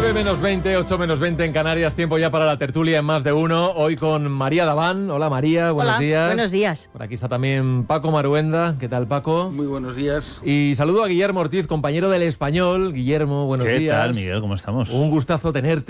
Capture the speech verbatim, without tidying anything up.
nueve menos veinte, ocho menos veinte en Canarias, tiempo ya para la tertulia en Más de Uno, hoy con María Daván. Hola María, buenos Hola, días. buenos días. Por aquí está también Paco Maruenda. ¿Qué tal, Paco? Muy buenos días. Y saludo a Guillermo Ortiz, compañero del Español. Guillermo, buenos ¿Qué días. tal, Miguel? ¿Cómo estamos? Un gustazo tenerte.